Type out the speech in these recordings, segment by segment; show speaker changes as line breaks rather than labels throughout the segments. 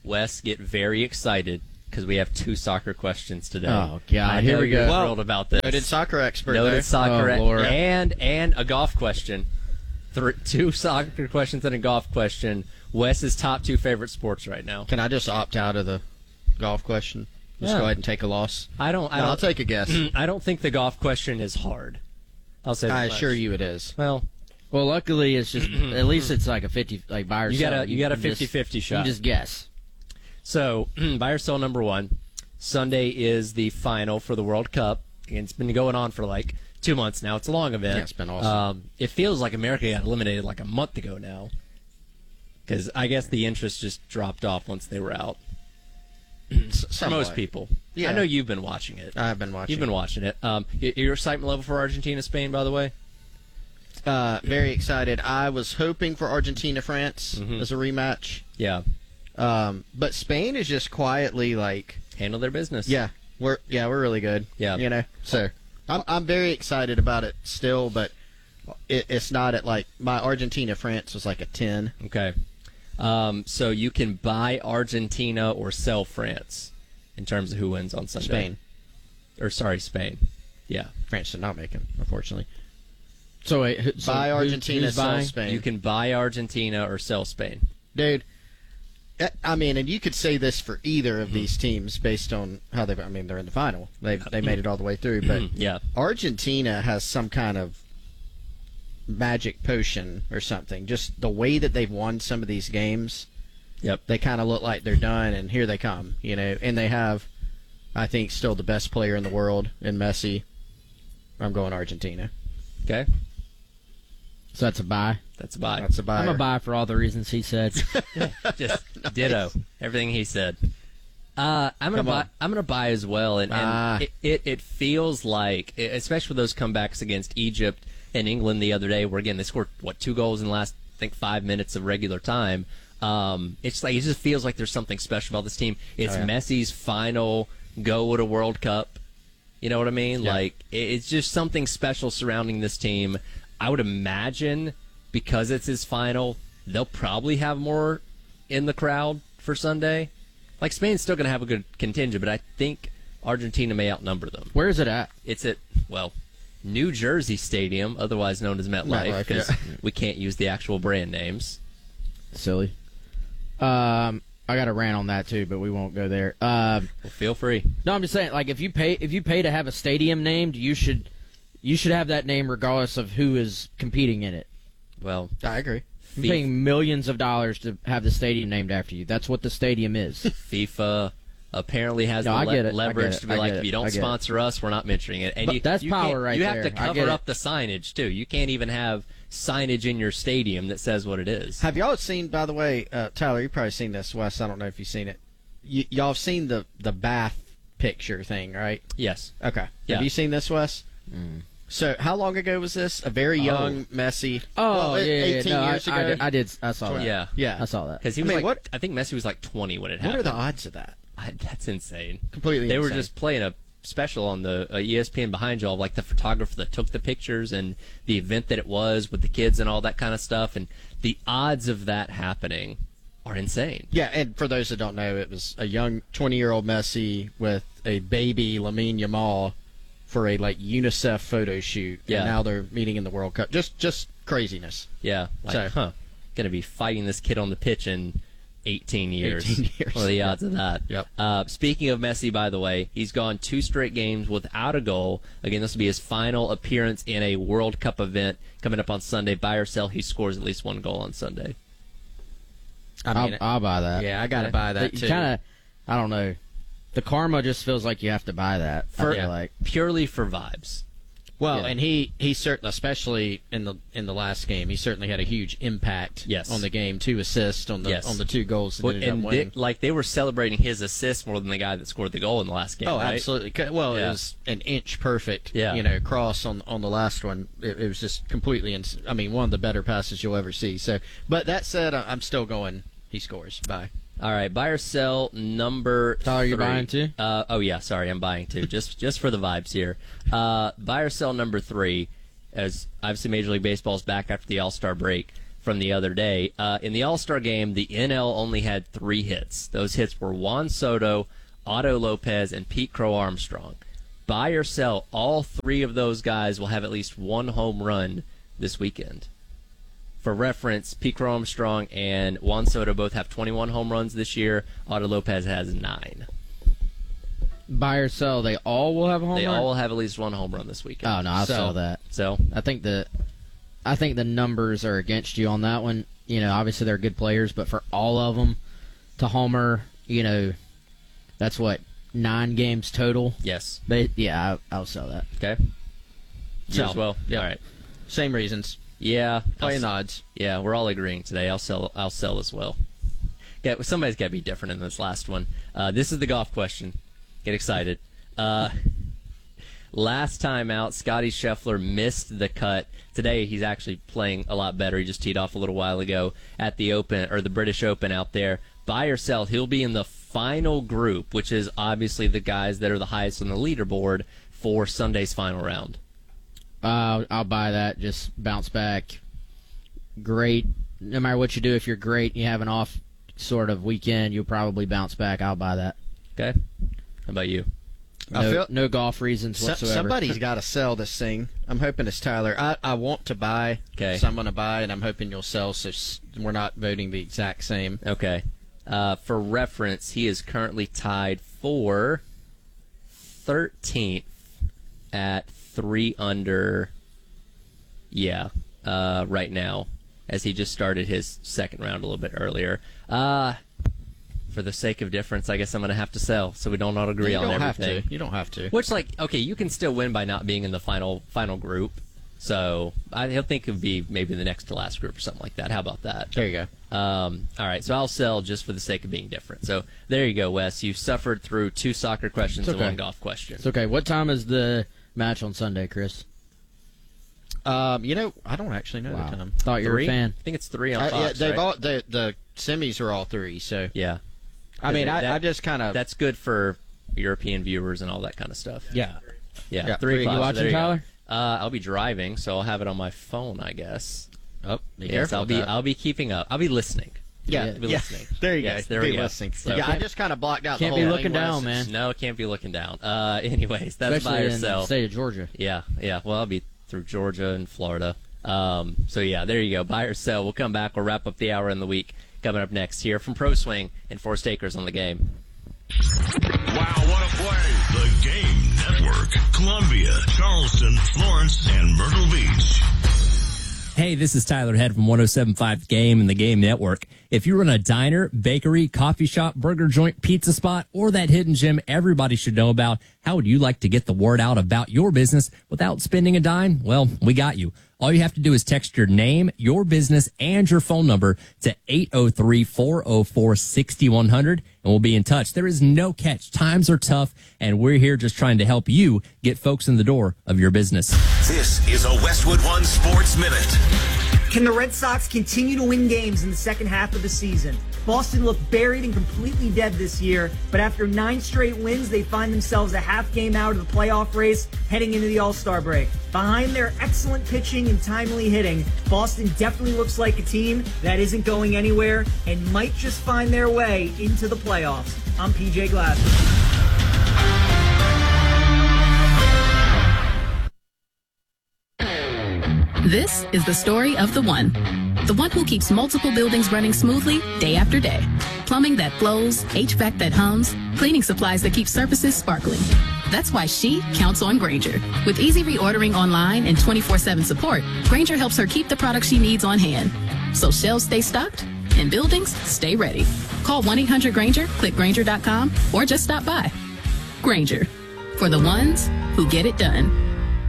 Wes, get very excited because we have 2 soccer questions today.
Oh, God.
I
Here
know
we
you're
go.
thrilled about this.
Noted soccer expert.
Noted
there.
soccer
Oh, Lord.
and a golf question. 2 soccer questions and a golf question. Wes's top 2 favorite sports right now.
Can I just opt out of the golf question? Just
Yeah.
go ahead and take a loss. I'll take a guess.
I don't think the golf question is hard. I'll say that
I
much.
assure you it is.
Well,
luckily it's just at least it's like a 50, like buy or
you
sell.
got a
can just-
50-50 shot.
You can just guess.
So, buy or sell number 1. Sunday is the final for the World Cup. And it's been going on for like 2 months now. It's a long event.
Yeah, it's been awesome.
It feels like America got eliminated like a month ago now. Because I guess the interest just dropped off once they were out. For most people.
Yeah.
I know you've been watching it.
I've been watching.
You've been watching it. Your excitement level for Argentina, Spain, by the way?
Very excited. I was hoping for Argentina-France as a rematch.
Yeah.
But Spain is just quietly like
Handle their business.
we're really good.
Yeah.
So I'm very excited about it still, but it's not at like my Argentina-France was like a 10.
Okay. So you can buy Argentina or sell France in terms of who wins on Sunday. Spain. Yeah.
France did not make it, unfortunately.
So wait,
Buy Argentina,
who's
sell
buying?
Spain.
You can buy Argentina or sell Spain.
Dude, I mean, and you could say this for either of these teams based on how they're in the final. They made it all the way through, but
Yeah.
Argentina has some kind of magic potion or something. Just the way that they've won some of these games,
Yep.
they kind of look like they're done, and here they come, And they have, I think, still the best player in the world in Messi. I'm going Argentina.
Okay.
So that's a buy.
That's a buy.
That's a buyer.
I'm a buy for all the reasons he said.
Just ditto everything he said. I'm gonna buy as well, and it feels like, especially with those comebacks against Egypt and England the other day, where again they scored 2 goals in the last 5 minutes of regular time. It's like it just feels like there's something special about this team. It's Messi's final go at a World Cup. You know what I mean?
Yeah.
Like it's just something special surrounding this team. I would imagine because it's his final, they'll probably have more in the crowd for Sunday. Like Spain's still going to have a good contingent, but I think Argentina may outnumber them.
Where is it at?
It's at New Jersey Stadium, otherwise known as MetLife, because we can't use the actual brand names.
Silly. I got a rant on that too, but we won't go there.
Well, feel free.
No, I'm just saying, like if you pay to have a stadium named, you should have that name regardless of who is competing in it.
Well,
I agree.
You're paying millions of dollars to have the stadium named after you. That's what the stadium is.
FIFA apparently has
No,
the
I get it.
leverage
I
to
get
be
it.
like,
I
if you
get
don't
it.
sponsor us, we're not mentioning it. And
But that's power
can't-
right
You have
there.
to
I get
cover
it.
up the signage too. You can't even have signage in your stadium that says what it is.
Have y'all seen, by the way, Tyler, you've probably seen this, Wes, I don't know if you've seen it. Y'all have seen the bath picture thing, right?
Yes.
Okay.
Yeah.
Have you seen this, Wes? So how long ago was this? A very young Messi.
Oh,
well,
yeah,
18
no,
years ago.
I did. I saw that.
Yeah.
Yeah.
I saw that.
Because he
I
was
mean,
like, I think Messi was like 20 when it
What
happened.
are the odds of that?
That's insane.
Completely
They were
insane.
just playing a special on the ESPN Behind You, of like the photographer that took the pictures and the event that it was with the kids and all that kind of stuff. And the odds of that happening are insane.
Yeah, and for those that don't know, it was a young 20-year-old Messi with a baby Lamine Yamal for a UNICEF photo shoot.
Yeah.
And now they're meeting in the World Cup. Just craziness.
Yeah. Like,
So-
gonna be fighting this kid on the pitch in 18 years.
18 years.
What are the odds of that?
Yep.
Speaking of Messi, by the way, he's gone 2 straight games without a goal. Again, this will be his final appearance in a World Cup event coming up on Sunday. Buy or sell, he scores at least 1 goal on Sunday.
I'll buy that.
Yeah, I got to buy that
You
too.
kind of, I don't know. The karma just feels like you have to buy that. I feel like.
Purely for vibes.
Well,
Yeah.
and he certainly, especially in the last game, he certainly had a huge impact
Yes.
on the game. 2 assists on the
Yes.
on the 2 goals that ended up winning.
They were celebrating his assist more than the guy that scored the goal in the last game.
Oh,
right?
absolutely. Well,
Yeah.
it was an inch perfect,
Yeah.
cross on the last one. It was just completely, one of the better passes you'll ever see. So, but that said, I'm still going. He scores. Bye.
All right, buy or sell number
Tyler,
3.
you buying too?
Oh yeah, sorry, I'm buying too. just for the vibes here. Buy or sell number 3, as obviously Major League Baseball's back after the All-Star break. from the other day. In the All-Star game, the NL only had 3 hits. Those hits were Juan Soto, Otto Lopez, and Pete Crow Armstrong. Buy or sell, all 3 of those guys will have at least 1 home run this weekend. For reference, Pete Crow Armstrong and Juan Soto both have 21 home runs this year. Otto Lopez has 9.
Buy or sell, they all will have a home run?
They all will have at least 1 home run this weekend.
Oh, no, I'll sell that.
So
I think the numbers are against you on that one. You know, obviously they're good players, but for all of them to homer, you know, that's what, 9 games total?
yes.
I'll sell that.
Okay. You as well?
Yep.
All right.
Same reasons.
Yeah.
Playing odds.
Yeah, we're all agreeing today. I'll sell as well. Somebody's got to be different in this last one. This is the golf question. Get excited. Last time out, Scotty Scheffler missed the cut. Today, he's actually playing a lot better. He just teed off a little while ago at the Open, or the British Open out there. Buy or sell, he'll be in the final group, which is obviously the guys that are the highest on the leaderboard for Sunday's final round.
I'll buy that. Just bounce back. Great. No matter what you do, if you're great and you have an off sort of weekend, you'll probably bounce back. I'll buy that.
Okay. How about you?
No golf reasons whatsoever.
Somebody's got to sell this thing. I'm hoping it's Tyler. I want to buy,
okay.
So I'm going to buy, and I'm hoping you'll sell, so we're not voting the exact same.
Okay. For reference, he is currently tied for 13th at 3 under. Yeah, right now, as he just started his second round a little bit earlier. For the sake of difference, I guess I'm going to have to sell, so we don't all agree on everything.
You don't have to.
Which, okay, you can still win by not being in the final group. So I think it would be maybe the next to last group or something like that. How about that?
There you go.
All right, so I'll sell just for the sake of being different. So there you go, Wes. You suffered through 2 soccer questions and 1 golf question.
It's okay. What time is the match on Sunday, Chris?
I don't actually know the time.
Thought you were a fan.
I think it's 3 on Fox,
they've
right?
all the semis are all 3. So
yeah.
I mean, I just kind of.
That's good for European viewers and all that kind of stuff.
Yeah.
3 o'clock.
You watching, Tyler?
I'll be driving, so I'll have it on my phone, I guess.
Oh,
yes, I'll be keeping up. I'll be listening.
Yeah,
be listening.
There you
yes,
go.
There
be
we go.
Listening.
So,
yeah, I just kind of blocked out.
Can't
the whole
be looking
thing,
down, man.
No, can't be looking down. Anyways, that's
Especially
buy or
in
sell.
the state of Georgia.
Yeah. Well, I'll be through Georgia and Florida. So yeah, there you go. Buy or sell. We'll come back. We'll wrap up the hour in the week. Coming up next here from Pro Swing and Forest Acres on the Game.
Wow, what a play! The Game Network. Columbia, Charleston, Florence, and Myrtle Beach.
Hey, this is Tyler Head from 107.5 Game and the Game Network. If you run a diner, bakery, coffee shop, burger joint, pizza spot, or that hidden gem everybody should know about, how would you like to get the word out about your business without spending a dime? Well, we got you. All you have to do is text your name, your business, and your phone number to 803-404-6100, and we'll be in touch. There is no catch. Times are tough, and we're here just trying to help you get folks in the door of your business.
This is a Westwood One Sports Minute.
Can the Red Sox continue to win games in the second half of the season? Boston looked buried and completely dead this year, but after 9 straight wins, they find themselves a half game out of the playoff race heading into the All-Star break. Behind their excellent pitching and timely hitting, Boston definitely looks like a team that isn't going anywhere and might just find their way into the playoffs. I'm PJ Glasser.
This is the story of the one who keeps multiple buildings running smoothly day after day. Plumbing that flows, HVAC that hums, cleaning supplies that keep surfaces sparkling. That's why she counts on Grainger. With easy reordering online and 24/7 support, Grainger helps her keep the products she needs on hand. So shelves stay stocked and buildings stay ready. Call 1-800-GRAINGER, click Grainger.com, or just stop by. Grainger, for the ones who get it done.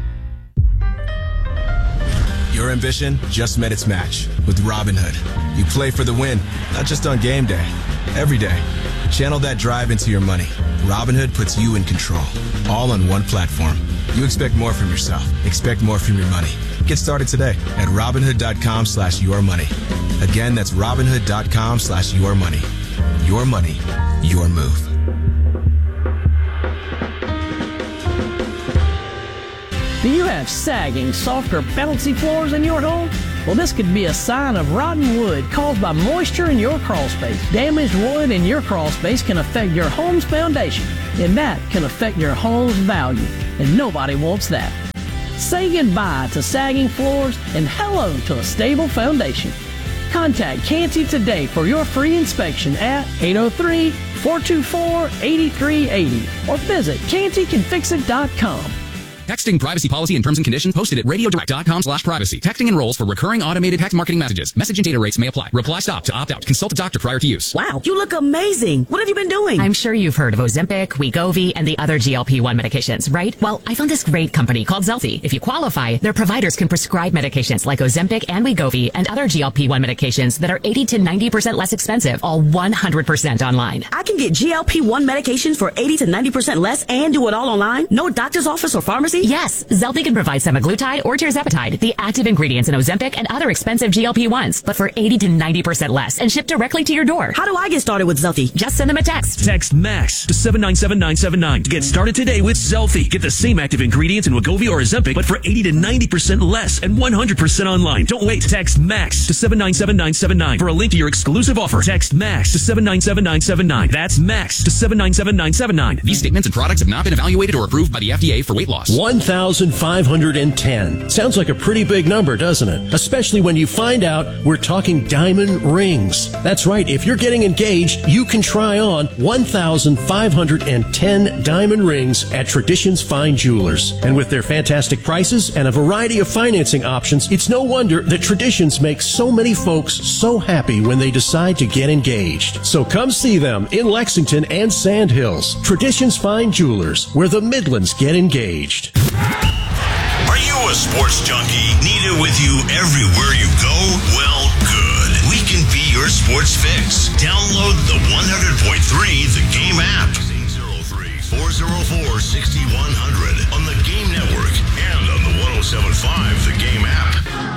Your ambition just met its match with Robinhood. You play for the win, not just on game day, every day. Channel that drive into your money. Robinhood puts you in control, all on one platform. You expect more from yourself. Expect more from your money. Get started today at Robinhood.com/yourmoney. Again, that's Robinhood.com/yourmoney. Your money, your move.
Do you have sagging, soft, or bouncy floors in your home? Well, this could be a sign of rotten wood caused by moisture in your crawl space. Damaged wood in your crawl space can affect your home's foundation, and that can affect your home's value, and nobody wants that. Say goodbye to sagging floors and hello to a stable foundation. Contact Canty today for your free inspection at 803-424-8380 or visit cantycanfixit.com.
Texting privacy policy and terms and conditions posted at radiodirect.com/privacy. Texting enrolls for recurring automated text marketing messages. Message and data rates may apply. Reply stop to opt out. Consult a doctor prior to use.
Wow, you look amazing. What have you been doing?
I'm sure you've heard of Ozempic, Wegovy, and the other GLP-1 medications, right? Well, I found this great company called Zelfie. If you qualify, their providers can prescribe medications like Ozempic and Wegovy and other GLP-1 medications that are 80 to 90% less expensive, all 100% online.
I can get GLP-1 medications for 80 to 90% less and do it all online? No doctor's office or pharmacy?
Yes, Zelfie can provide semaglutide or tirzepatide, the active ingredients in Ozempic and other expensive GLP-1s, but for 80 to 90% less and shipped directly to your door.
How do I get started with Zelfie?
Just send them a text.
Text MAX to 797979 to get started today with Zelfie. Get the same active ingredients in Wegovy or Ozempic, but for 80 to 90% less and 100% online. Don't wait. Text MAX to 797979 for a link to your exclusive offer. Text MAX to 797979. That's MAX to 797979.
These statements and products have not been evaluated or approved by the FDA for weight loss.
1,510. Sounds like a pretty big number, doesn't it? Especially when you find out we're talking diamond rings. That's right. If you're getting engaged, you can try on 1,510 diamond rings at Traditions Fine Jewelers. And with their fantastic prices and a variety of financing options, it's no wonder that Traditions makes so many folks so happy when they decide to get engaged. So come see them in Lexington and Sand Hills. Traditions Fine Jewelers, where the Midlands get engaged.
Are you a sports junkie? Need it with you everywhere you go? Well, good. We can be your sports fix. Download the 100.3 The Game app. 404-6100 on the Game Network and on the 107.5 The Game app.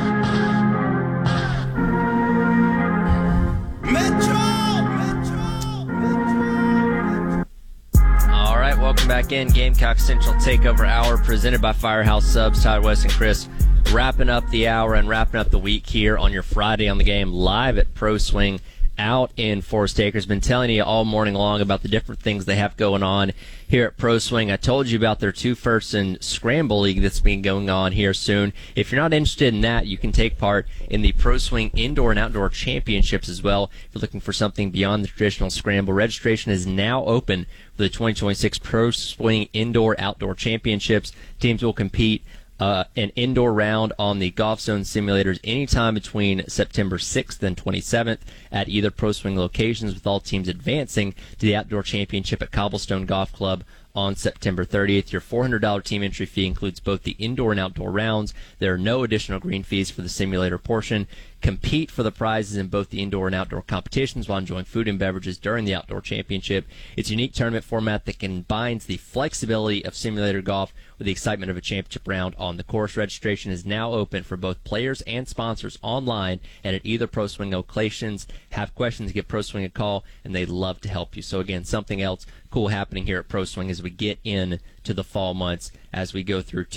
All right, welcome back in. Gamecock Central Takeover Hour presented by Firehouse Subs. Tyler West and Chris wrapping up the hour and wrapping up the week here on your Friday on the Game live at Pro Swing out in Forest Acres. Been telling you all morning long about the different things they have going on here at Pro Swing. I told you about their 2-person Scramble League that's been going on here soon. If you're not interested in that, you can take part in the Pro Swing Indoor and Outdoor Championships as well. If you're looking for something beyond the traditional Scramble, registration is now open for the 2026 Pro Swing Indoor Outdoor Championships. Teams will compete an indoor round on the Golf Zone simulators anytime between September 6th and 27th at either Pro Swing locations, with all teams advancing to the Outdoor Championship at Cobblestone Golf Club on September 30th. Your $400 team entry fee includes both the indoor and outdoor rounds. There are no additional green fees for the simulator portion. Compete for the prizes in both the indoor and outdoor competitions while enjoying food and beverages during the outdoor championship. It's a unique tournament format that combines the flexibility of simulator golf with the excitement of a championship round on the course. Registration is now open for both players and sponsors online and at either Pro Swing locations. Have questions, give Pro Swing a call, and they'd love to help you. So again, something else cool happening here at Pro Swing as we get into the fall months as we go through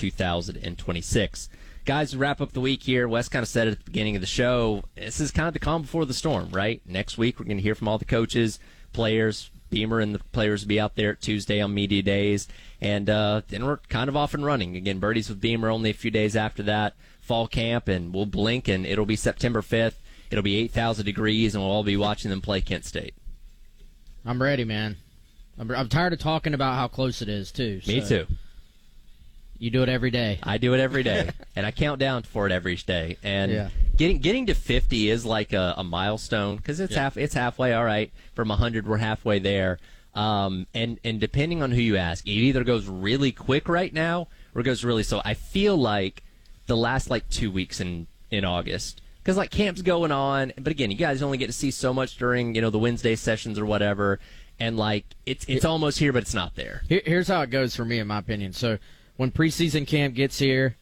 2026. Guys, we wrap up the week here. Wes kind of said it at the beginning of the show. This is kind of the calm before the storm, right? Next week, we're going to hear from all the coaches, players. Beamer and the players will be out there Tuesday on media days. And then we're kind of off and running. Again, Birdies with Beamer only a few days after that. Fall camp, and we'll blink, and it'll be September 5th. It'll be 8,000 degrees, and we'll all be watching them play Kent State.
I'm ready, man. I'm tired of talking about how close it is, too.
Me too.
You do it every day.
I do it every day, and I count down for it every day. And
yeah.
Getting to 50 is like a milestone because it's it's halfway. All right, from 100, we're halfway there. And depending on who you ask, it either goes really quick right now or it goes really slow. I feel like the last 2 weeks in August, because camp's going on, but again, you guys only get to see so much during the Wednesday sessions or whatever, and it's almost here, but it's not there.
Here's how it goes for me, in my opinion. So when preseason camp gets here,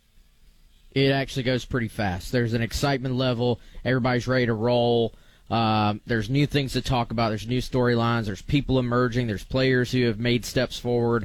it actually goes pretty fast. There's an excitement level. Everybody's ready to roll. There's new things to talk about. There's new storylines. There's people emerging. There's players who have made steps forward.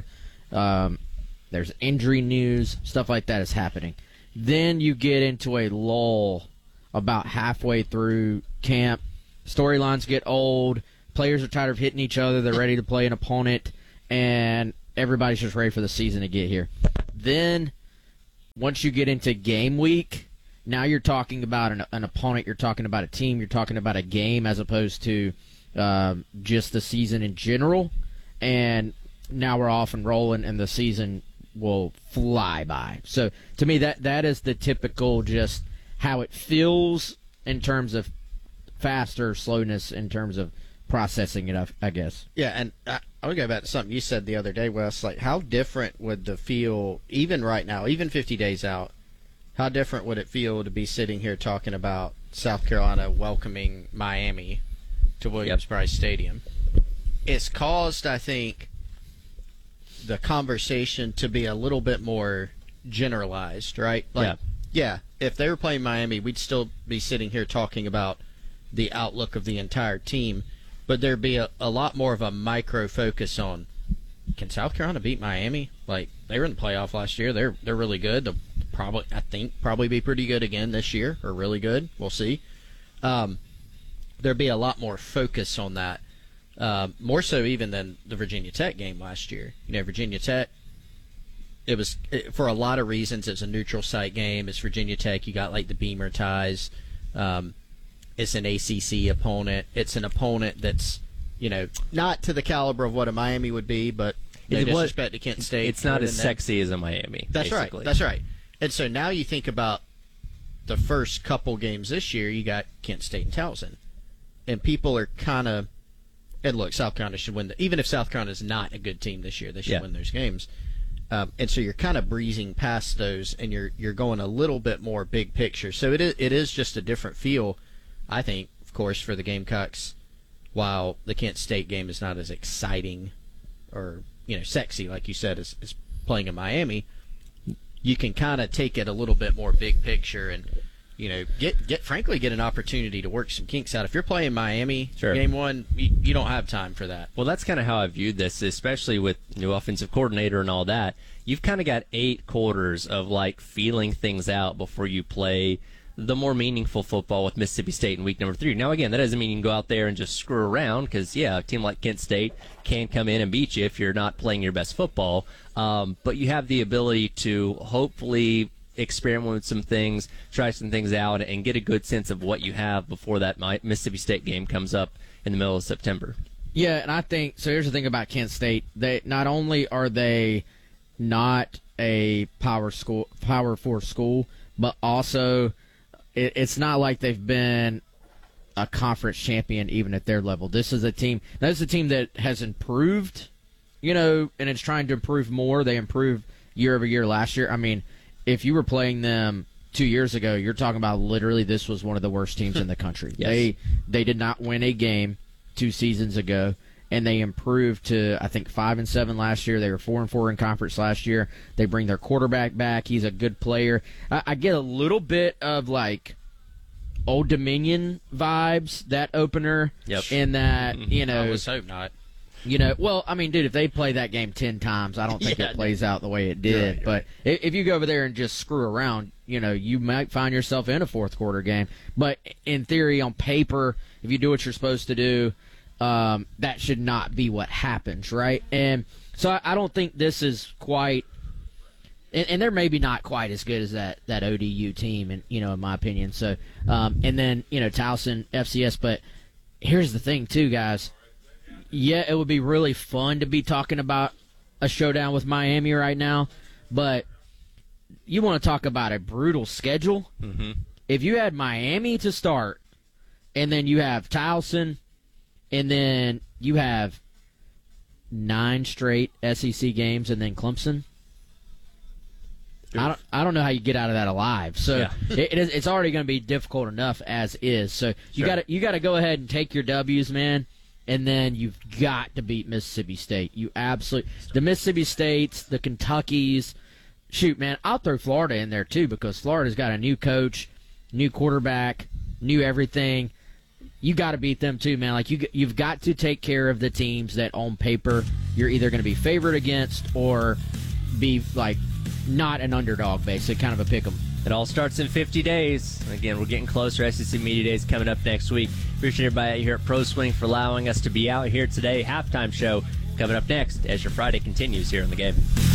There's injury news. Stuff like that is happening. Then you get into a lull about halfway through camp. Storylines get old. Players are tired of hitting each other. They're ready to play an opponent, and everybody's just ready for the season to get here. Then, once you get into game week, now you're talking about an opponent. You're talking about a team. You're talking about a game as opposed to just the season in general. And now we're off and rolling, and the season will fly by. So to me, that is the typical just how it feels in terms of faster slowness in terms of processing it, I guess.
Yeah, and I would go back to something you said the other day, Wes. Like, how different would the feel, even right now, even 50 days out, how different would it feel to be sitting here talking about South Carolina welcoming Miami to Williams-Brice Stadium? It's caused, I think, the conversation to be a little bit more generalized, right? Like, yeah, if they were playing Miami, we'd still be sitting here talking about the outlook of the entire team, but there'd be a lot more of a micro focus on, can South Carolina beat Miami? Like, they were in the playoff last year. They're really good. They'll probably be pretty good again this year, or really good. We'll see. There'd be a lot more focus on that. More so even than the Virginia Tech game last year. Virginia Tech, for a lot of reasons, it's a neutral site game. It's Virginia Tech. You got like the Beamer ties. It's an ACC opponent. It's an opponent that's, not to the caliber of what a Miami would be, but no disrespect to Kent State.
It's not as sexy as a Miami.
That's basically. Right. That's right. And so now you think about the first couple games this year, you got Kent State and Towson. And people are kind of, and look, South Carolina should win. Even if South Carolina is not a good team this year, they should win those games. And so you're kind of breezing past those, and you're going a little bit more big picture. So it is just a different feel, I think, of course, for the Gamecocks. While the Kent State game is not as exciting or sexy, like you said, as playing in Miami, you can kind of take it a little bit more big picture and get an opportunity to work some kinks out. If you're playing Miami, game one, you don't have time for that.
Well, that's kind of how I viewed this, especially with new offensive coordinator and all that. You've kind of got 8 quarters of like feeling things out before you play the more meaningful football with Mississippi State in week number 3. Now, again, that doesn't mean you can go out there and just screw around because, a team like Kent State can come in and beat you if you're not playing your best football. But you have the ability to hopefully experiment with some things, try some things out, and get a good sense of what you have before that Mississippi State game comes up in the middle of September.
Yeah, and I think, so here's the thing about Kent State. They not only are they not a Power 4 school, but also it's not like they've been a conference champion even at their level. This is a team that has improved, and it's trying to improve more. They improved year over year last year. I mean, if you were playing them 2 years ago, you're talking about literally this was one of the worst teams in the country. Yes. They did not win a game 2 seasons ago, and they improved to, I think, 5-7 last year. They were 4-4 in conference last year. They bring their quarterback back. He's a good player. I get a little bit of like Old Dominion vibes, that opener, in that,
I would hope not.
Well, I mean, dude, if they play that game 10 times, I don't think it plays out the way it did. Right. But if you go over there and just screw around, you might find yourself in a fourth quarter game. But in theory, on paper, if you do what you're supposed to do, that should not be what happens, right? And so I don't think this is quite, and they're maybe not quite as good as that ODU team, and in my opinion. So, and then Towson, FCS. But here's the thing, too, guys. Yeah, it would be really fun to be talking about a showdown with Miami right now, but you want to talk about a brutal schedule?
Mm-hmm.
If you had Miami to start, and then you have Towson, and then you have 9 straight SEC games, and then Clemson, I don't know how you get out of that alive. So it's already going to be difficult enough as is. So you got to go ahead and take your W's, man. And then you've got to beat Mississippi State. The Mississippi States, the Kentuckys. Shoot, man, I'll throw Florida in there too because Florida's got a new coach, new quarterback, new everything. You got to beat them too, man. Like you've got to take care of the teams that on paper you're either going to be favored against or be like not an underdog, basically, kind of a pick 'em.
It all starts in 50 days. Again, we're getting closer. SEC Media Days coming up next week. Appreciate everybody here at Pro Swing for allowing us to be out here today. Halftime show coming up next as your Friday continues here in the game.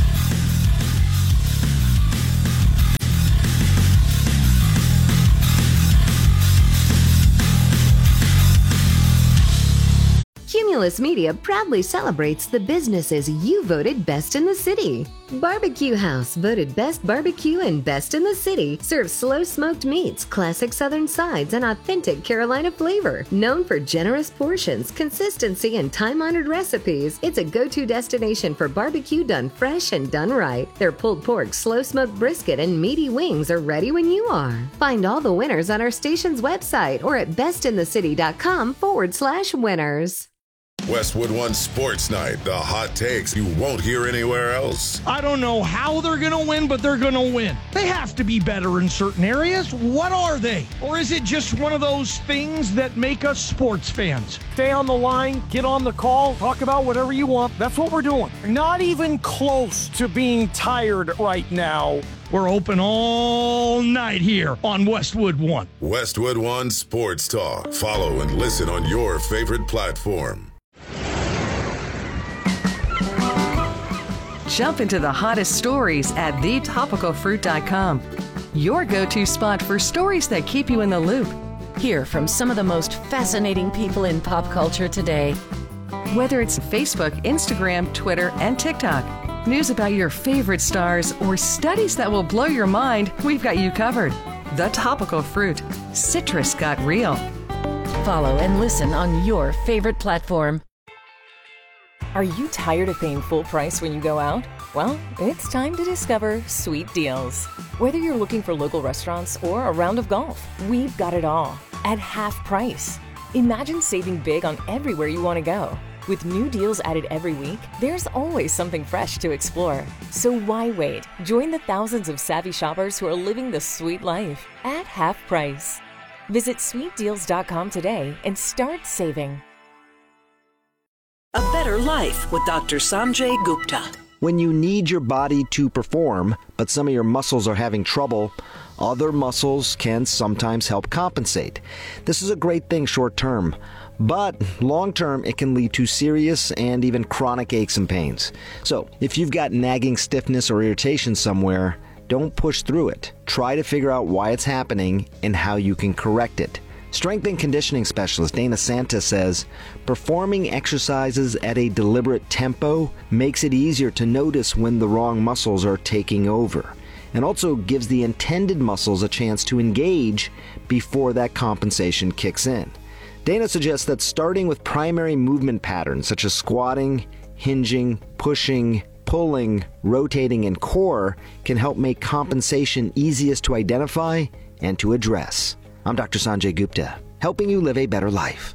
Cumulus Media proudly celebrates the businesses you voted best in the city. Barbecue House, voted best barbecue and best in the city, serves slow-smoked meats, classic southern sides, and authentic Carolina flavor. Known for generous portions, consistency, and time-honored recipes, it's a go-to destination for barbecue done fresh and done right. Their pulled pork, slow-smoked brisket, and meaty wings are ready when you are. Find all the winners on our station's website or at bestinthecity.com/winners.
Westwood One Sports Night, the hot takes you won't hear anywhere else.
I don't know how they're going to win, but they're going to win. They have to be better in certain areas. What are they? Or is it just one of those things that make us sports fans? Stay on the line, get on the call, talk about whatever you want. That's what we're doing. Not even close to being tired right now. We're open all night here on Westwood One.
Westwood One Sports Talk. Follow and listen on your favorite platform.
Jump into the hottest stories at thetopicalfruit.com. Your go-to spot for stories that keep you in the loop.
Hear from some of the most fascinating people in pop culture today.
Whether it's Facebook, Instagram, Twitter, and TikTok, news about your favorite stars, or studies that will blow your mind, we've got you covered. The Topical Fruit. Citrus got real.
Follow and listen on your favorite platform.
Are you tired of paying full price when you go out? Well, it's time to discover Sweet Deals. Whether you're looking for local restaurants or a round of golf, we've got it all at half price. Imagine saving big on everywhere you want to go. With new deals added every week, there's always something fresh to explore. So why wait? Join the thousands of savvy shoppers who are living the sweet life at half price. Visit sweetdeals.com today and start saving.
A Better Life with Dr. Sanjay Gupta.
When you need your body to perform, but some of your muscles are having trouble, other muscles can sometimes help compensate. This is a great thing short term, but long term it can lead to serious and even chronic aches and pains. So if you've got nagging stiffness or irritation somewhere, don't push through it. Try to figure out why it's happening and how you can correct it. Strength and conditioning specialist Dana Santa says, performing exercises at a deliberate tempo makes it easier to notice when the wrong muscles are taking over, and also gives the intended muscles a chance to engage before that compensation kicks in. Dana suggests that starting with primary movement patterns such as squatting, hinging, pushing, pulling, rotating, and core can help make compensation easiest to identify and to address. I'm Dr. Sanjay Gupta, helping you live a better life.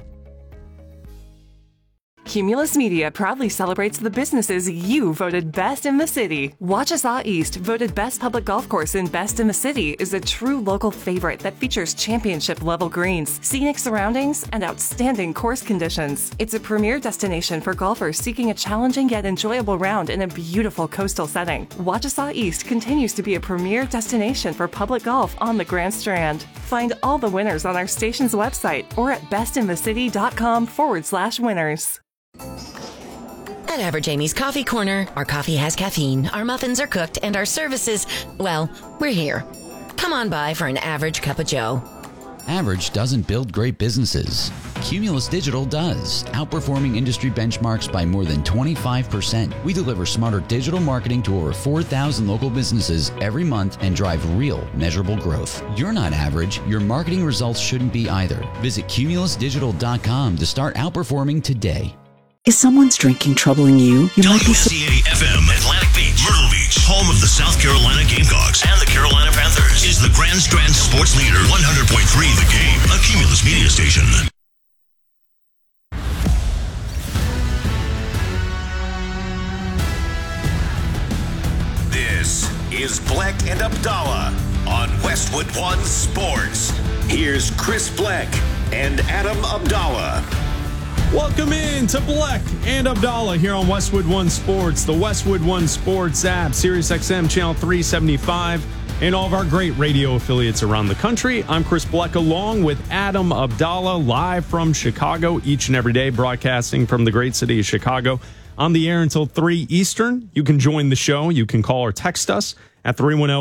Cumulus Media proudly celebrates the businesses you voted best in the city. Wachesaw East, voted best public golf course and best in the city, is a true local favorite that features championship-level greens, scenic surroundings, and outstanding course conditions. It's a premier destination for golfers seeking a challenging yet enjoyable round in a beautiful coastal setting. Wachesaw East continues to be a premier destination for public golf on the Grand Strand. Find all the winners on our station's website or at bestinthecity.com/winners.
At Average Amy's Coffee Corner, our coffee has caffeine, our muffins are cooked, and our services, well, we're here. Come on by for an average cup of joe.
Average doesn't build great businesses. Cumulus Digital does, outperforming industry benchmarks by more than 25%. We deliver smarter digital marketing to over 4,000 local businesses every month and drive real, measurable growth. You're not average. Your marketing results shouldn't be either. Visit cumulusdigital.com to start outperforming today.
Is someone's drinking troubling you?
WCA-FM, Atlantic Beach, Myrtle Beach, home of the South Carolina Gamecocks and the Carolina Panthers, is the Grand Strand sports leader. 100.3 The Game, a Cumulus media station. This is Bleck and Abdallah on Westwood One Sports. Here's Chris Bleck and Adam Abdallah.
Welcome in to Bleck and Abdallah here on Westwood One Sports, the Westwood One Sports app, SiriusXM Channel 375, and all of our great radio affiliates around the country. I'm Chris Bleck along with Adam Abdallah, live from Chicago each and every day, broadcasting from the great city of Chicago. On the air until 3 Eastern. You can join the show. You can call or text us at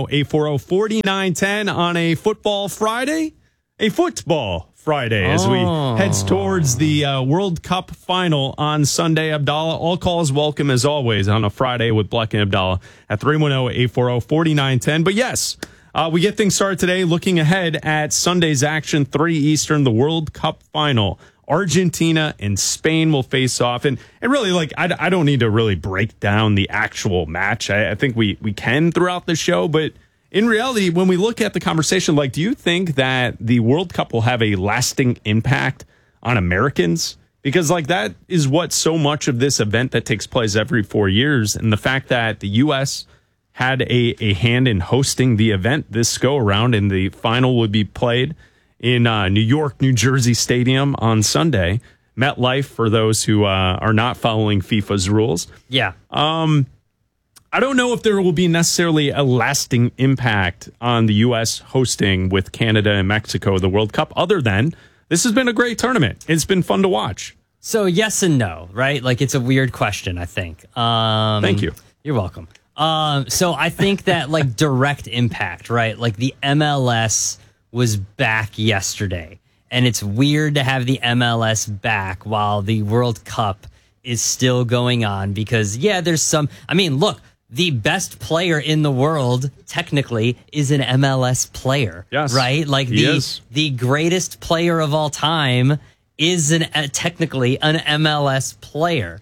310-840-4910 on a football Friday. A football Friday as we head towards the World Cup final on Sunday. Abdallah, all calls welcome as always on a Friday with Bleck and Abdallah at 310-840-4910. But yes, we get things started today looking ahead at Sunday's action, 3 Eastern, the World Cup final. Argentina and Spain will face off. And really, like, I don't need to really break down the actual match. I think we can throughout the show. But in reality, when we look at the conversation, like, do you think that the World Cup will have a lasting impact on Americans? Because, like, that is what so much of this event that takes place every 4 years. And the fact that the U.S. had a hand in hosting the event this go around, and the final would be played in New York, New Jersey Stadium on Sunday. MetLife, for those who are not following FIFA's rules.
Yeah.
I don't know if there will be necessarily a lasting impact on the U.S. hosting with Canada and Mexico the World Cup, other than this has been a great tournament. It's been fun to watch.
So yes and no, right? Like, it's a weird question, I think.
Thank you.
You're welcome. So I think that, like, direct impact, right? Like, the MLS was back yesterday, and it's weird to have the MLS back while the World Cup is still going on, because there's some, I mean, look, the best player in the world technically is an MLS player.
Yes,
right? Like, the greatest player of all time is technically an MLS player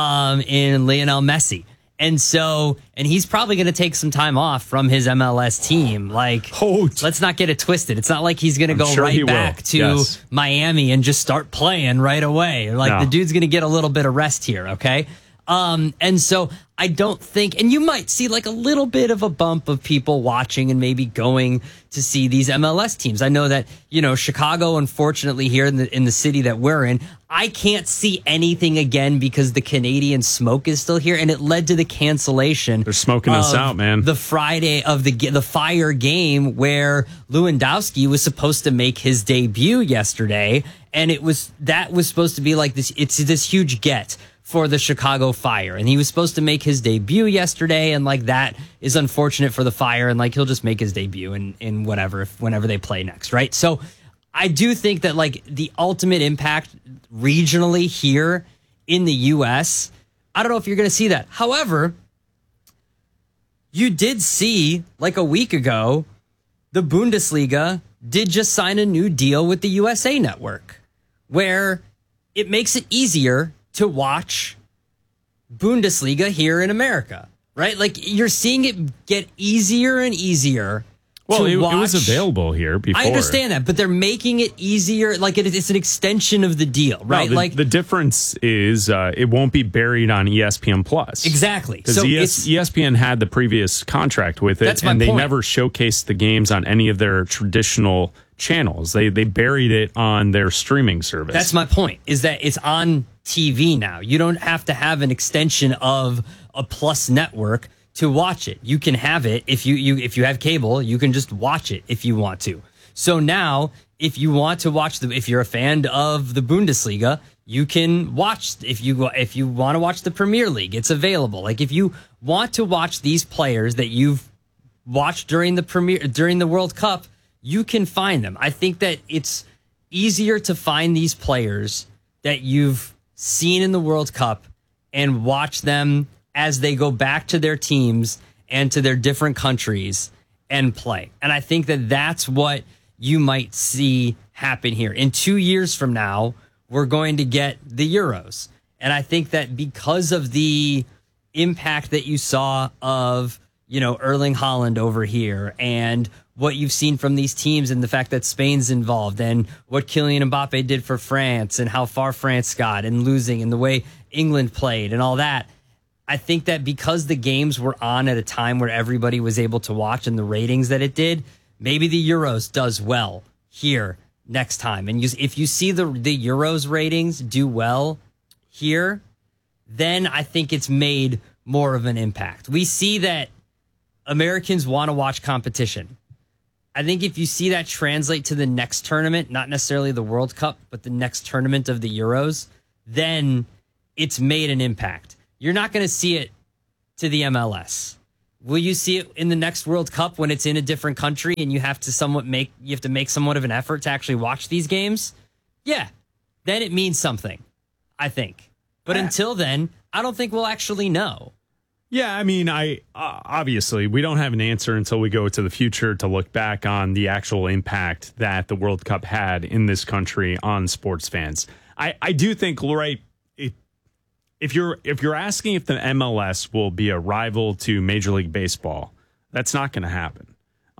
in Lionel Messi. And he's probably going to take some time off from his MLS team. Like, let's not get it twisted. It's not like he's going to go right back to Miami and just start playing right away. Like, the dude's going to get a little bit of rest here, okay? And so I don't think, and you might see like a little bit of a bump of people watching and maybe going to see these MLS teams. I know that, Chicago, unfortunately, here in the city that we're in, I can't see anything again because the Canadian smoke is still here, and it led to the cancellation.
They're smoking us out, man.
The Friday of the Fire game where Lewandowski was supposed to make his debut yesterday, and that was supposed to be like this. It's this huge get for the Chicago Fire, and he was supposed to make his debut yesterday, and like that is unfortunate for the Fire, and like he'll just make his debut in whenever they play next, right? So I do think that like the ultimate impact regionally here in the U.S., I don't know if you're going to see that. However, you did see like a week ago, the Bundesliga did just sign a new deal with the USA Network, where it makes it easier to watch Bundesliga here in America, right? Like, you're seeing it get easier and easier.
Well, it was available here before.
I understand that, but they're making it easier. Like, it's an extension of the deal, right?
No, the difference is it won't be buried on ESPN Plus.
Exactly.
Because ESPN had the previous contract with it,
that's my
and they
point.
never showcased the games on any of their traditional channels. They buried it on their streaming service.
That's my point, is that it's on TV now. You don't have to have an extension of a Plus network to watch it. You can have it if you have cable, you can just watch it if you want to. So now, if you want to watch if you're a fan of the Bundesliga, you can watch. If you want to watch the Premier League, it's available. Like, if you want to watch these players that you've watched during the World Cup, you can find them. I think that it's easier to find these players that you've seen in the World Cup and watch them as they go back to their teams and to their different countries and play. And I think that that's what you might see happen here. In 2 years from now, we're going to get the Euros. And I think that because of the impact that you saw of, Erling Haaland over here, and what you've seen from these teams, and the fact that Spain's involved, and what Kylian Mbappe did for France, and how far France got, and losing, and the way England played, and all that, I think that because the games were on at a time where everybody was able to watch, and the ratings that it did, maybe the Euros does well here next time. And if you see the Euros ratings do well here, then I think it's made more of an impact. We see that Americans want to watch competition. I think if you see that translate to the next tournament, not necessarily the World Cup, but the next tournament of the Euros, then it's made an impact. You're not going to see it to the MLS. Will you see it in the next World Cup when it's in a different country and you have to make somewhat of an effort to actually watch these games? Yeah. Then it means something, I think. But until then, I don't think we'll actually know.
Yeah, I mean, obviously we don't have an answer until we go to the future to look back on the actual impact that the World Cup had in this country on sports fans. I do think, right, if you're asking if the MLS will be a rival to Major League Baseball, that's not going to happen.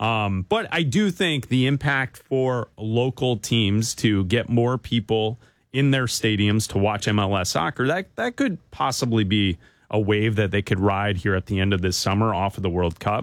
But I do think the impact for local teams to get more people in their stadiums to watch MLS soccer, that could possibly be a wave that they could ride here at the end of this summer off of the World Cup.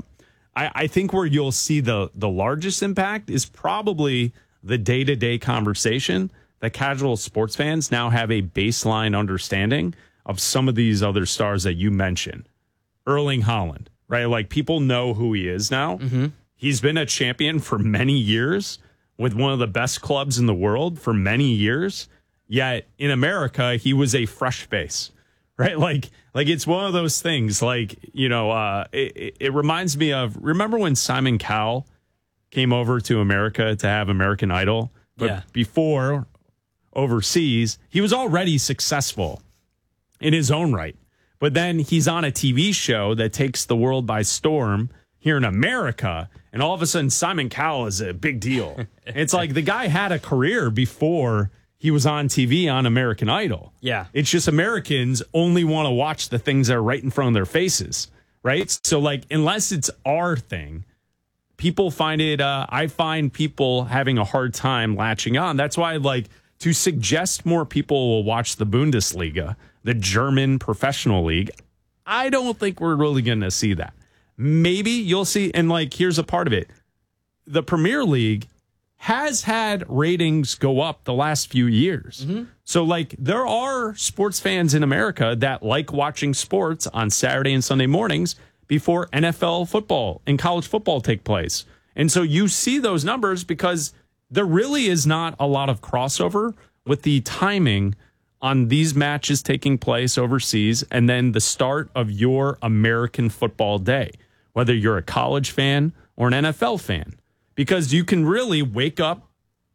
I think where you'll see the largest impact is probably the day-to-day conversation that casual sports fans now have a baseline understanding of some of these other stars that you mentioned. Erling Haaland, right? Like, people know who he is now. Mm-hmm. He's been a champion for many years with one of the best clubs in the world for many years. Yet in America, he was a fresh face. Right, like it's one of those things. Like, you know, it reminds me of, remember when Simon Cowell came over to America to have American Idol? But before, overseas, he was already successful in his own right. But then he's on a TV show that takes the world by storm here in America, and all of a sudden Simon Cowell is a big deal. It's like the guy had a career before he was on TV on American Idol.
Yeah.
It's just Americans only want to watch the things that are right in front of their faces, right? So, like, unless it's our thing, people find it, I find people having a hard time latching on. That's why, like, to suggest more people will watch the Bundesliga, the German professional league, I don't think we're really going to see that. Maybe you'll see, and, like, here's a part of it. The Premier League has had ratings go up the last few years. Mm-hmm. So, like, there are sports fans in America that like watching sports on Saturday and Sunday mornings before NFL football and college football take place. And so you see those numbers because there really is not a lot of crossover with the timing on these matches taking place overseas and then the start of your American football day, whether you're a college fan or an NFL fan. Because you can really wake up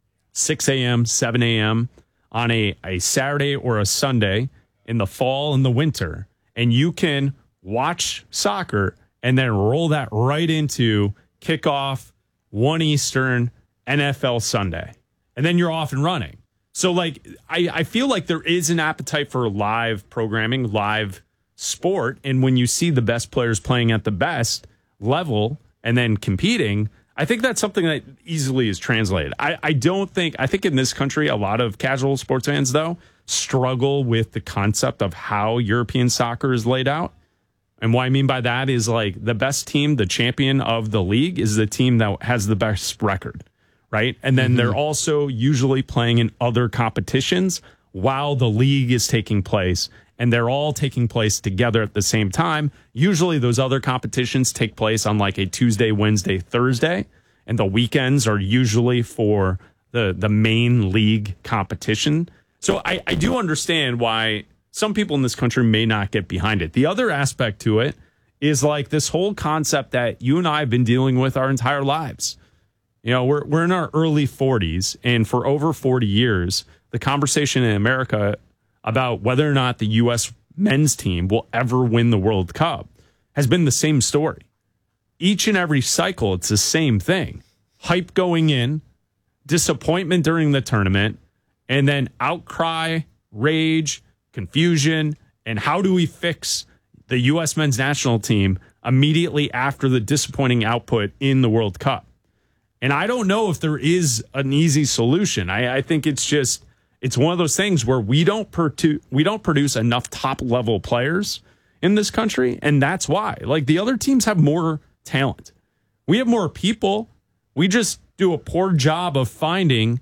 6 a.m., 7 a.m. on a Saturday or a Sunday in the fall and the winter, and you can watch soccer and then roll that right into kickoff, 1 Eastern, NFL Sunday. And then you're off and running. So, like, I feel like there is an appetite for live programming, live sport. And when you see the best players playing at the best level and then competing, I think that's something that easily is translated. I think in this country, a lot of casual sports fans, though, struggle with the concept of how European soccer is laid out. And what I mean by that is, like, the best team, the champion of the league, is the team that has the best record, right? And then they're also usually playing in other competitions while the league is taking place. And they're all taking place together at the same time. Usually those other competitions take place on like a Tuesday, Wednesday, Thursday. And the weekends are usually for the main league competition. So I do understand why some people in this country may not get behind it. The other aspect to it is like this whole concept that you and I have been dealing with our entire lives. You know, we're in our early 40s. And for over 40 years, the conversation in America about whether or not the U.S. men's team will ever win the World Cup has been the same story. Each and every cycle, it's the same thing. Hype going in, disappointment during the tournament, and then outcry, rage, confusion, and how do we fix the U.S. men's national team immediately after the disappointing output in the World Cup? And I don't know if there is an easy solution. I think it's just... it's one of those things where we don't produce enough top-level players in this country, and that's why. Like, the other teams have more talent. We have more people. We just do a poor job of finding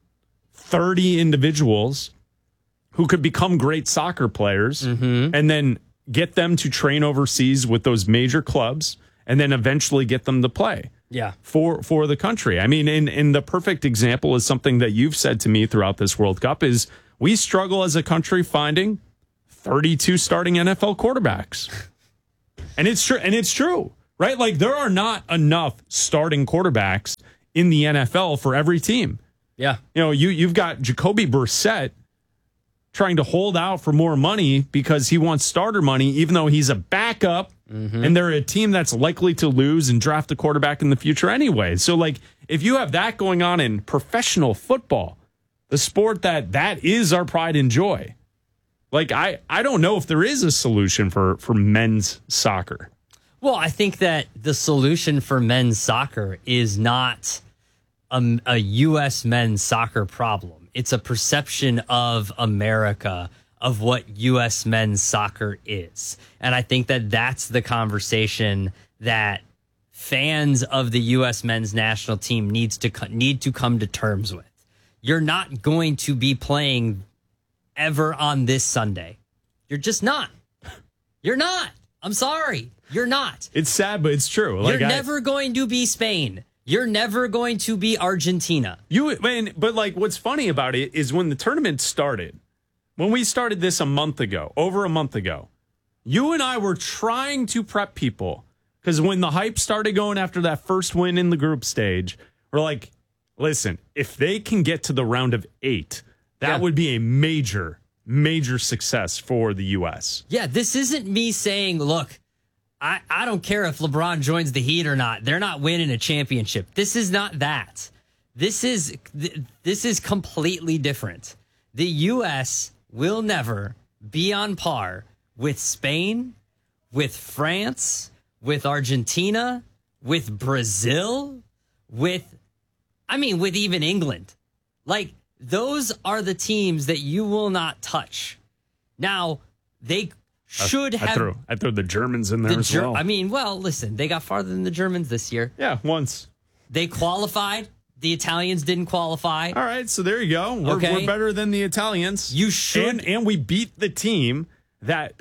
30 individuals who could become great soccer players and then get them to train overseas with those major clubs and then eventually get them to play.
Yeah.
For the country. I mean, in the perfect example is something that you've said to me throughout this World Cup is we struggle as a country finding 32 starting NFL quarterbacks. And it's true, right? Like there are not enough starting quarterbacks in the NFL for every team.
Yeah.
You know, you've got Jacoby Brissett trying to hold out for more money because he wants starter money, even though he's a backup. And they're a team that's likely to lose and draft a quarterback in the future anyway. So, like, if you have that going on in professional football, the sport that is our pride and joy, like, I don't know if there is a solution for men's soccer.
Well, I think that the solution for men's soccer is not a U.S. men's soccer problem. It's a perception of America of what U.S. men's soccer is. And I think that that's the conversation that fans of the U.S. men's national team need to come to terms with. You're not going to be playing ever on this Sunday. You're just not. You're not. I'm sorry. You're not.
It's sad, but it's true.
You're never going to be Spain. You're never going to be Argentina.
But like, what's funny about it is when the tournament started, when we started this over a month ago, you and I were trying to prep people because when the hype started going after that first win in the group stage, we're like, listen, if they can get to the round of 8, that would be a major, major success for the U.S.
Yeah, this isn't me saying, look, I don't care if LeBron joins the Heat or not. They're not winning a championship. This is not that. This is completely different. The U.S. will never be on par with Spain, with France, with Argentina, with Brazil, with even England. Like, those are the teams that you will not touch. Now, they should have...
I threw the Germans in there as well.
I mean, well, listen, they got farther than the Germans this year.
Yeah, once.
They qualified. The Italians didn't qualify.
All right, so there you go. We're better than the Italians.
You should.
And we beat the team that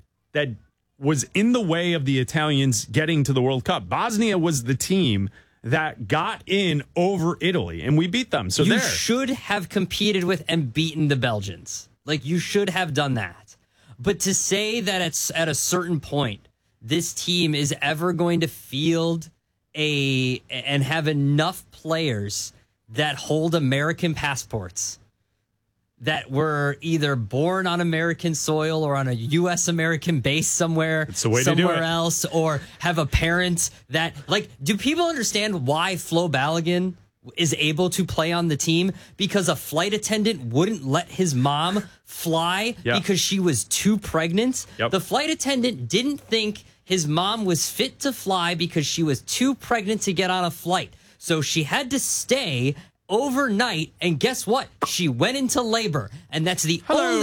was in the way of the Italians getting to the World Cup. Bosnia was the team that got in over Italy, and we beat them. So
you should have competed with and beaten the Belgians. Like, you should have done that. But to say that it's at a certain point, this team is ever going to field and have enough players that hold American passports, that were either born on American soil or on a U.S. American base somewhere else, or have a parent that, like, do people understand why Flo Balogun is able to play on the team? Because a flight attendant wouldn't let his mom fly because she was too pregnant. The flight attendant didn't think his mom was fit to fly because she was too pregnant to get on a flight. So she had to stay overnight, and guess what? She went into labor, and that's the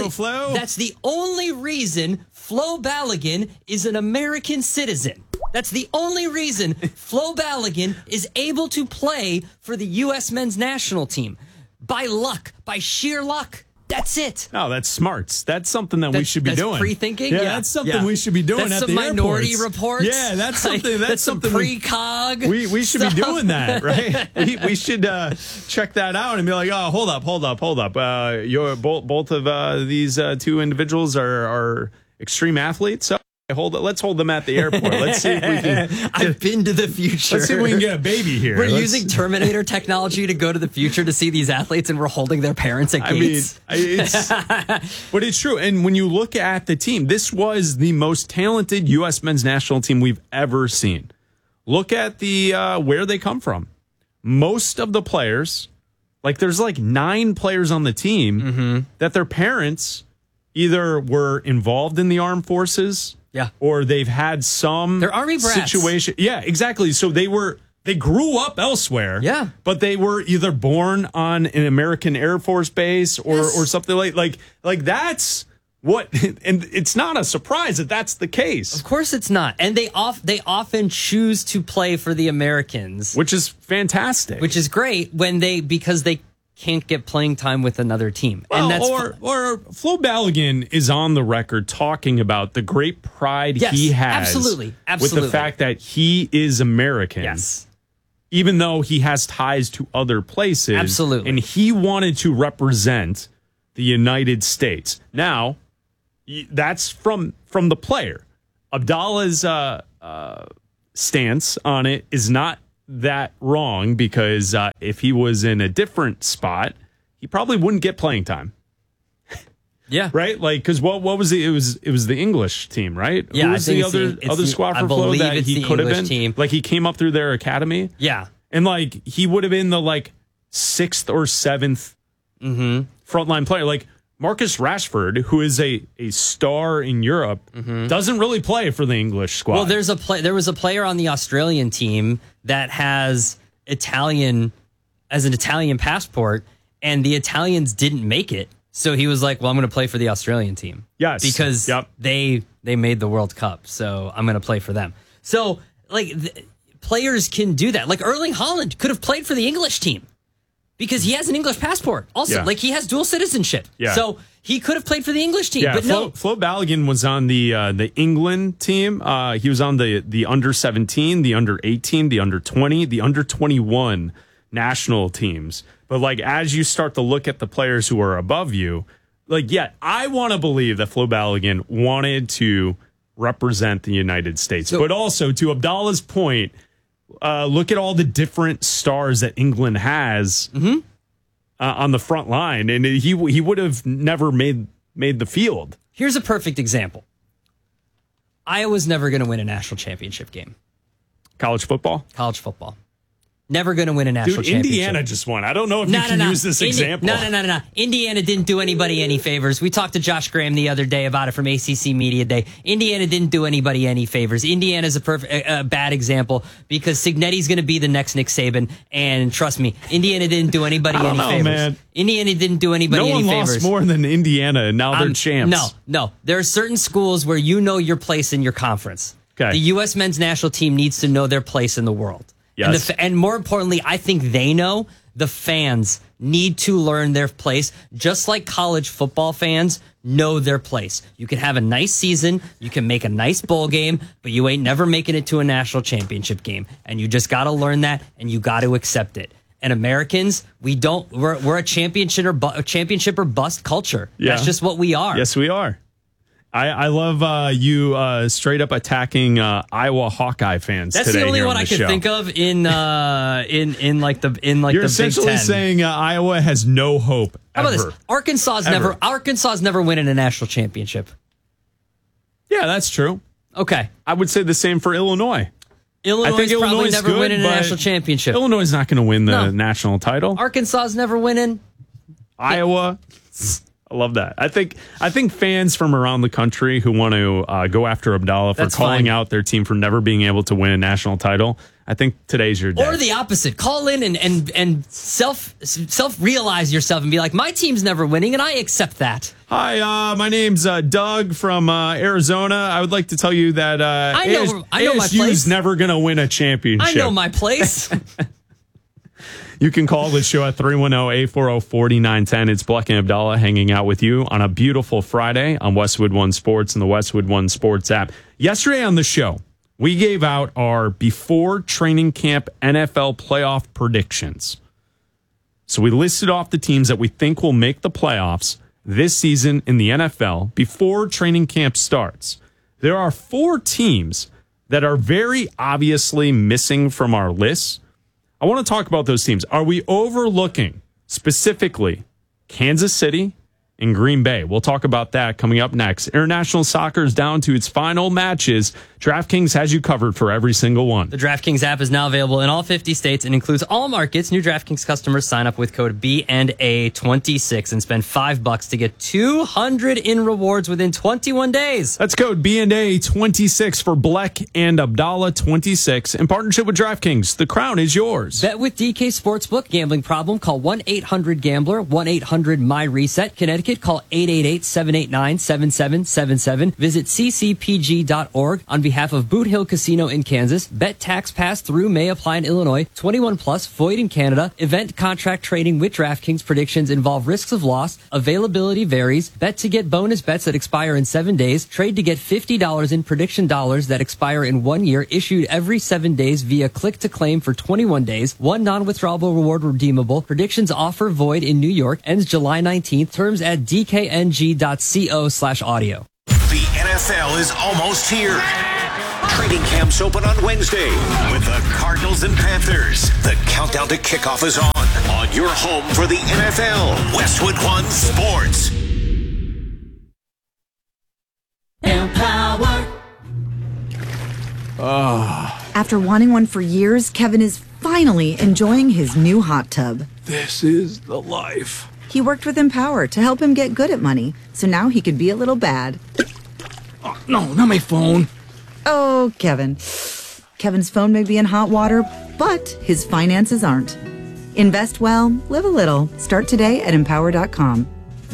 only reason Flo Balogun is an American citizen. That's the only reason Flo Balogun is able to play for the U.S. men's national team. By luck, by sheer luck. That's it.
No, that's smarts. That's something that we should be doing.
That's pre-thinking?
Yeah, that's something we should be doing
that's
at the airports.
Minority Reports.
Yeah, that's something.
That's something pre-cog.
We should be doing that, right? we should check that out and be like, oh, hold up. Both of these two individuals are extreme athletes. So let's hold them at the airport. Let's see if we can.
I've been to the future.
Let's see if we can get a baby here.
We're using Terminator technology to go to the future to see these athletes, and we're holding their parents at gates.
But it's true. And when you look at the team, this was the most talented U.S. men's national team we've ever seen. Look at the where they come from. Most of the players, like there's like 9 players on the team that their parents either were involved in the armed forces.
Yeah.
Or they've had some
They're Army brats.
situation. Yeah, exactly. So they grew up elsewhere.
Yeah.
But they were either born on an American Air Force base or something like that's what, and it's not a surprise that that's the case.
Of course it's not. And they often choose to play for the Americans,
which is fantastic.
Which is great because they can't get playing time with another team.
Well,
and that's
or Flo Balogun is on the record talking about the great pride he has
absolutely.
with the fact that he is American.
Yes.
Even though he has ties to other places.
Absolutely.
And he wanted to represent the United States. Now, that's from the player. Abdallah's stance on it is not that wrong, because if he was in a different spot, he probably wouldn't get playing time.
Yeah.
Right? Like, because what was it? It was the English team, right?
Yeah.
Who was the other squad for Flo that he could have been?
Team.
Like, he came up through their academy.
Yeah.
And like, he would have been the like 6th or 7th frontline player. Like, Marcus Rashford, who is a star in Europe, doesn't really play for the English squad.
Well, there was a player on the Australian team that has an Italian passport, and the Italians didn't make it. So he was like, well, I'm going to play for the Australian team.
Yes.
Because they made the World Cup, so I'm going to play for them. So, like, players can do that. Like, Erling Haaland could have played for the English team because he has an English passport. Also, like, he has dual citizenship.
Yeah.
So he could have played for the English team.
Yeah,
but
Flo Balogun was on the England team. He was on the under 17, the under 18, the under 20, the under 21 national teams. But like, as you start to look at the players who are above you, like, yeah, I want to believe that Flo Balogun wanted to represent the United States. But also, to Abdallah's point, look at all the different stars that England has on the front line, and he would have never made the field.
Here's a perfect example. Iowa's never going to win a national championship game.
College football?
College football. Never going to win a national championship.
Indiana just won. I don't know if you can use this example.
No. Indiana didn't do anybody any favors. We talked to Josh Graham the other day about it from ACC Media Day. Indiana didn't do anybody any favors. Indiana's a bad example because Cignetti's going to be the next Nick Saban. And trust me, Indiana didn't do anybody any favors. Man. Indiana didn't do anybody any favors.
No one lost more than Indiana, and now they're champs.
No. There are certain schools where you know your place in your conference.
Okay.
The U.S. men's national team needs to know their place in the world.
Yes.
And more importantly, I think they know the fans need to learn their place, just like college football fans know their place. You can have a nice season, you can make a nice bowl game, but you ain't never making it to a national championship game. And you just got to learn that, and you got to accept it. And Americans, we're a championship or bust culture.
Yeah.
That's just what we are.
Yes, we are. I love you straight up attacking Iowa Hawkeye fans.
That's
today
the only
here
one
on
I can
show.
think of in like
You're
the Big
essentially
Ten.
saying Iowa has no hope.
How about
ever.
this? Arkansas's never winning a national championship.
Yeah, that's true.
Okay,
I would say the same for Illinois.
Illinois is probably never winning a national championship.
Illinois is not going to win the national title.
Arkansas's never winning.
Iowa. I love that. I think fans from around the country who want to go after Abdallah for calling out their team for never being able to win a national title, I think today's your day.
Or the opposite. Call in and self realize yourself and be like, my team's never winning, and I accept that.
Hi, my name's Doug from Arizona. I would like to tell you that
I know my
ASU's
place.
never going to win a championship.
I know my place.
You can call the show at 310-840-4910. It's Bleck and Abdallah hanging out with you on a beautiful Friday on Westwood One Sports and the Westwood One Sports app. Yesterday on the show, we gave out our before training camp NFL playoff predictions. So we listed off the teams that we think will make the playoffs this season in the NFL before training camp starts. There are 4 teams that are very obviously missing from our list. I want to talk about those teams. Are we overlooking specifically Kansas City and Green Bay? We'll talk about that coming up next. International soccer is down to its final matches. DraftKings has you covered for every single one.
The DraftKings app is now available in all 50 states and includes all markets. New DraftKings customers sign up with code B&A26 and spend $5 to get $200 in rewards within 21 days.
That's code B&A26 for Bleck and Abdallah 26 in partnership with DraftKings. The crown is yours.
Bet with DK Sportsbook. Gambling problem? Call 1-800-GAMBLER, 1-800-MY-RESET. Connecticut ticket, call 888-789-7777. Visit ccpg.org on behalf of Boot Hill Casino in Kansas. Bet tax pass through may apply in Illinois. 21 plus, void in Canada. Event contract trading with DraftKings. Predictions involve risks of loss. Availability varies. Bet to get bonus bets that expire in 7 days. Trade to get $50 in prediction dollars that expire in 1 year. Issued every 7 days via click to claim for 21 days. One non-withdrawable reward redeemable. Predictions offer void in New York. Ends July 19th. Terms at dkng.co/audio.
The NFL is almost here. Training camps open on Wednesday with the Cardinals and Panthers. The countdown to kickoff is on your home for the NFL, Westwood One Sports.
Empower. After wanting one for years, Kevin is finally enjoying his new hot tub.
This is the life.
He worked with Empower to help him get good at money, so now he can be a little bad.
Oh, no, not my phone.
Oh, Kevin. Kevin's phone may be in hot water, but his finances aren't. Invest well, live a little. Start today at Empower.com.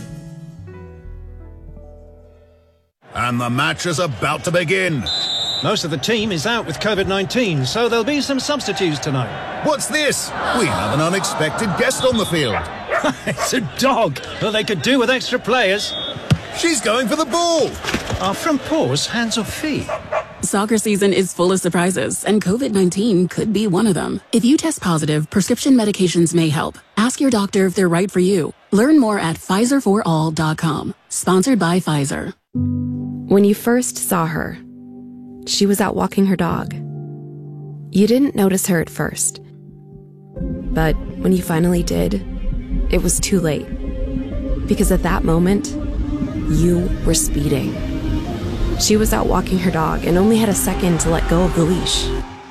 And the match is about to begin.
Most of the team is out with COVID-19, so there'll be some substitutes tonight.
What's this? We have an unexpected guest on the field.
It's a dog. Well, they could do with extra players.
She's going for the ball.
Are from paws, hands or feet?
Soccer season is full of surprises, and COVID-19 could be one of them. If you test positive, prescription medications may help. Ask your doctor if they're right for you. Learn more at PfizerForAll.com. Sponsored by Pfizer.
When you first saw her, she was out walking her dog. You didn't notice her at first. But when you finally did, it was too late. Because at that moment, you were speeding. She was out walking her dog and only had a second to let go of the leash.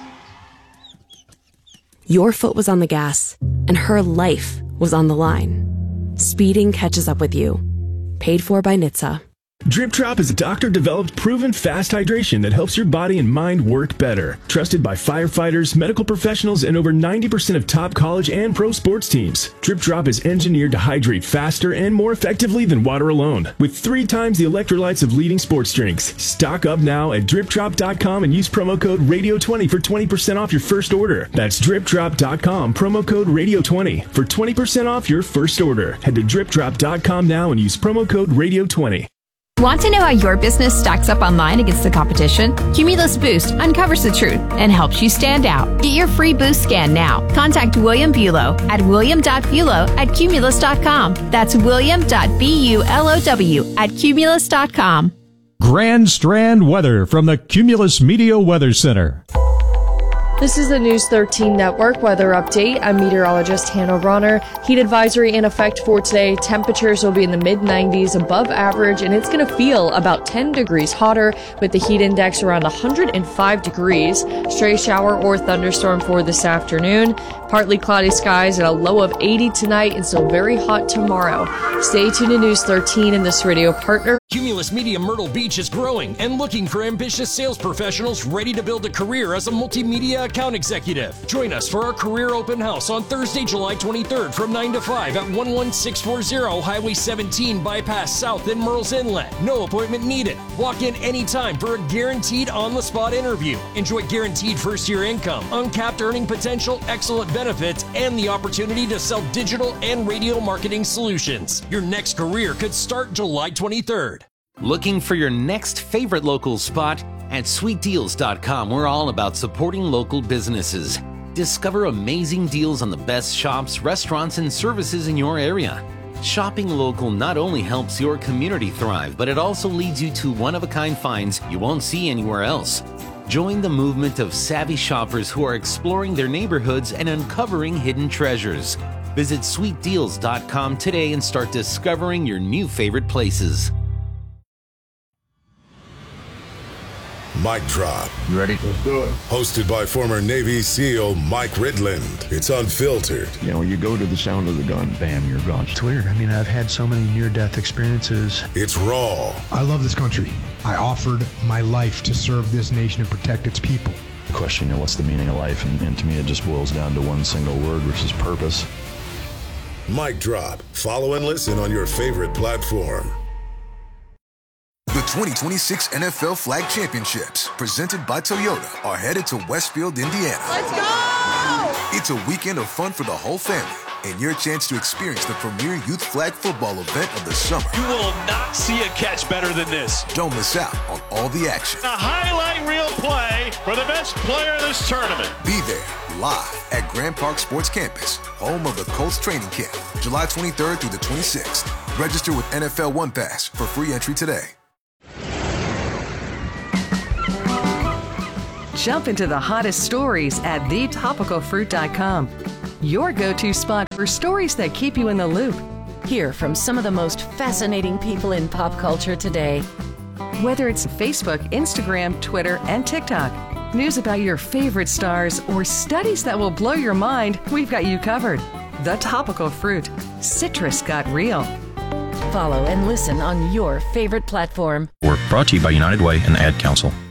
Your foot was on the gas, and her life was on the line. Speeding catches up with you. Paid for by NHTSA.
Drip Drop is a doctor-developed, proven fast hydration that helps your body and mind work better. Trusted by firefighters, medical professionals, and over 90% of top college and pro sports teams. Drip Drop is engineered to hydrate faster and more effectively than water alone, with 3 times the electrolytes of leading sports drinks. Stock up now at DripDrop.com and use promo code RADIO20 for 20% off your first order. That's DripDrop.com, promo code RADIO20 for 20% off your first order. Head to DripDrop.com now and use promo code RADIO20.
Want to know how your business stacks up online against the competition? Cumulus Boost uncovers the truth and helps you stand out. Get your free Boost scan now. Contact William Bulow at william.bulow@cumulus.com. That's william.bulow@cumulus.com.
Grand Strand weather from the Cumulus Media Weather Center.
This is the News 13 Network weather update. I'm meteorologist Hannah Ronner. Heat advisory in effect for today. Temperatures will be in the mid-90s, above average, and it's going to feel about 10 degrees hotter with the heat index around 105 degrees. Stray shower or thunderstorm for this afternoon. Partly cloudy skies at a low of 80 tonight and still very hot tomorrow. Stay tuned to News 13 and this radio partner.
Cumulus Media Myrtle Beach is growing and looking for ambitious sales professionals ready to build a career as a multimedia account executive. Join us for our career open house on Thursday, July 23rd from 9 to 5 at 11640 Highway 17 Bypass South in Murrells Inlet. No appointment needed. Walk in anytime for a guaranteed on-the-spot interview. Enjoy guaranteed first-year income, uncapped earning potential, excellent benefits, and the opportunity to sell digital and radio marketing solutions. Your next career could start July 23rd.
Looking for your next favorite local spot? At sweetdeals.com, we're all about supporting local businesses. Discover amazing deals on the best shops, restaurants, and services in your area. Shopping local not only helps your community thrive, but it also leads you to one-of-a-kind finds you won't see anywhere else. Join the movement of savvy shoppers who are exploring their neighborhoods and uncovering hidden treasures. Visit sweetdeals.com today and start discovering your new favorite places.
Mic Drop.
You ready?
Let's do it. Hosted by former Navy SEAL Mike Ridland. It's unfiltered.
You know, you go to the sound of the gun, bam, you're gone.
It's weird. I mean, I've had so many near-death experiences.
It's raw.
I love this country. I offered my life to serve this nation and protect its people.
The question, what's the meaning of life? And to me, it just boils down to one single word, which is purpose.
Mic drop. Follow and listen on your favorite platform.
The 2026 NFL Flag Championships, presented by Toyota, are headed to Westfield, Indiana.
Let's go!
It's a weekend of fun for the whole family and your chance to experience the premier youth flag football event of the summer.
You will not see a catch better than this.
Don't miss out on all the action.
A highlight reel play for the best player in this tournament.
Be there live at Grand Park Sports Campus, home of the Colts training camp, July 23rd through the 26th. Register with NFL One Pass for free entry today.
Jump into the hottest stories at thetopicalfruit.com. Your go-to spot for stories that keep you in the loop.
Hear from some of the most fascinating people in pop culture today.
Whether it's Facebook, Instagram, Twitter, and TikTok, news about your favorite stars, or studies that will blow your mind, we've got you covered. The Topical Fruit. Citrus got real.
Follow and listen on your favorite platform.
We're brought to you by United Way and the Ad Council.